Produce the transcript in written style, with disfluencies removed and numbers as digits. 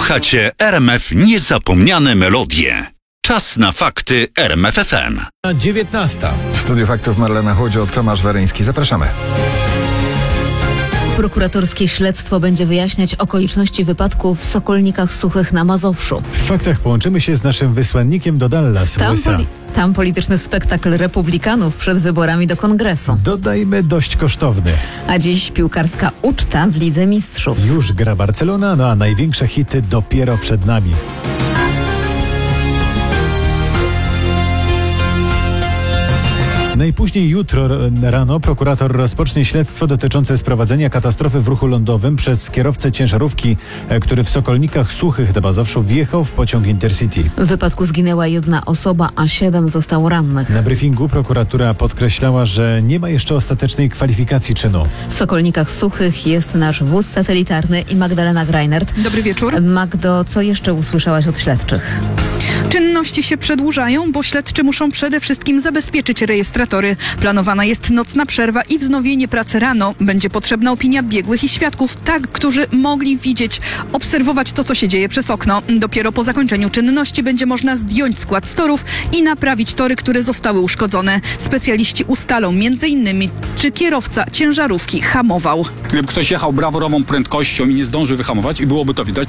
Słuchacie RMF Niezapomniane Melodie. Czas na fakty RMF FM. 19. W studiu faktów Marlena Chłodzio, Tomasz Waryński. Zapraszamy. Prokuratorskie śledztwo będzie wyjaśniać okoliczności wypadku w Sokolnikach Suchych na Mazowszu. W faktach połączymy się z naszym wysłannikiem do Dallas w USA. Tam polityczny spektakl republikanów przed wyborami do kongresu. Dodajmy dość kosztowny. A dziś piłkarska uczta w Lidze Mistrzów. Już gra Barcelona, no a największe hity dopiero przed nami. Najpóźniej jutro rano prokurator rozpocznie śledztwo dotyczące sprowadzenia katastrofy w ruchu lądowym przez kierowcę ciężarówki, który w Sokolnikach Suchych na Mazowszu wjechał w pociąg Intercity. W wypadku zginęła jedna osoba, a 7 zostało rannych. Na briefingu prokuratura podkreślała, że nie ma jeszcze ostatecznej kwalifikacji czynu. W Sokolnikach Suchych jest nasz wóz satelitarny i Magdalena Greinert. Dobry wieczór. Magdo, co jeszcze usłyszałaś od śledczych? Czynności się przedłużają, bo śledczy muszą przede wszystkim zabezpieczyć rejestratory. Planowana jest nocna przerwa i wznowienie pracy rano. Będzie potrzebna opinia biegłych i świadków, którzy mogli widzieć, obserwować to, co się dzieje przez okno. Dopiero po zakończeniu czynności będzie można zdjąć skład z torów i naprawić tory, które zostały uszkodzone. Specjaliści ustalą m.in., czy kierowca ciężarówki hamował. Gdyby ktoś jechał brawurową prędkością i nie zdążył wyhamować i byłoby to widać,